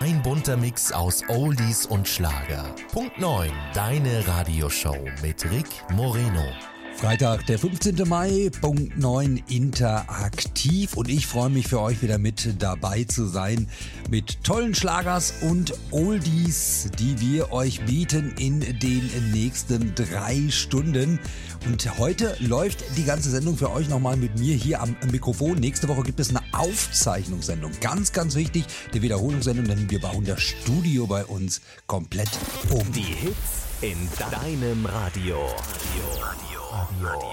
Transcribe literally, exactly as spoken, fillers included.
Ein bunter Mix aus Oldies und Schlager. Punkt neun, deine Radioshow mit Rick Moreno. Freitag, der fünfzehnten Mai, Punkt neun, interaktiv, und ich freue mich für euch wieder mit dabei zu sein mit tollen Schlagers und Oldies, die wir euch bieten in den nächsten drei Stunden. Und heute läuft die ganze Sendung für euch nochmal mit mir hier am Mikrofon. Nächste Woche gibt es eine Aufzeichnungssendung. Ganz, ganz wichtig, die Wiederholungssendung, denn wir bauen das Studio bei uns komplett um. Die Hits in deinem Radio. Radio. Radio. Radio.